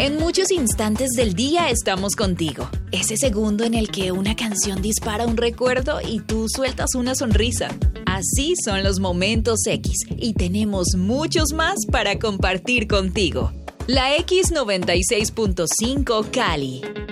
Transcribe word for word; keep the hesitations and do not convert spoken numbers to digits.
En muchos instantes del día estamos contigo. Ese segundo en el que una canción dispara un recuerdo y tú sueltas una sonrisa. Así son los momentos X y tenemos muchos más para compartir contigo. La X noventa y seis punto cinco Cali.